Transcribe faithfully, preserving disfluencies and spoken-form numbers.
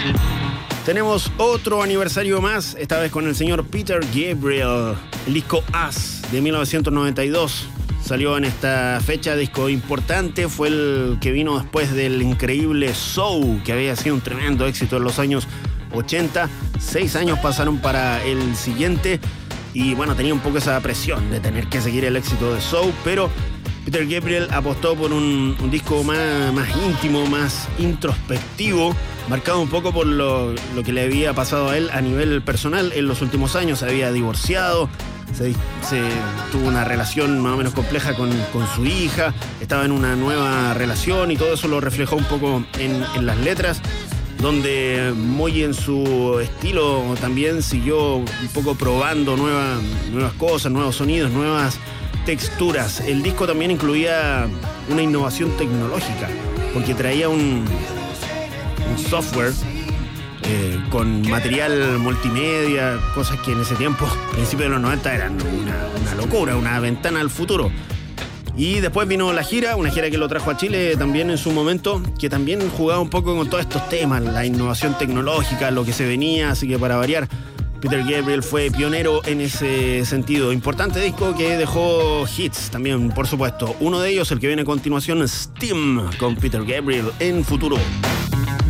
Tenemos otro aniversario más, esta vez con el señor Peter Gabriel. El disco Us de mil novecientos noventa y dos salió en esta fecha, disco importante, fue el que vino después del increíble Soul, que había sido un tremendo éxito en los años ochenta. Seis años pasaron para el siguiente y bueno, tenía un poco esa presión de tener que seguir el éxito de Soul, pero Peter Gabriel apostó por un, un disco más, más íntimo, más introspectivo, marcado un poco por lo, lo que le había pasado a él a nivel personal. En los últimos años se había divorciado, se, se tuvo una relación más o menos compleja con, con su hija, estaba en una nueva relación y todo eso lo reflejó un poco en, en las letras, donde muy en su estilo también siguió un poco probando nueva, nuevas cosas, nuevos sonidos, nuevas texturas. El disco también incluía una innovación tecnológica, porque traía un, un software eh, con material multimedia, cosas que en ese tiempo, a principios de los noventa, eran una, una locura, una ventana al futuro. Y después vino la gira, una gira que lo trajo a Chile también en su momento, que también jugaba un poco con todos estos temas, la innovación tecnológica, lo que se venía, así que para variar, Peter Gabriel fue pionero en ese sentido. Importante disco que dejó hits también, por supuesto. Uno de ellos, el que viene a continuación, Steam, con Peter Gabriel en Futuro.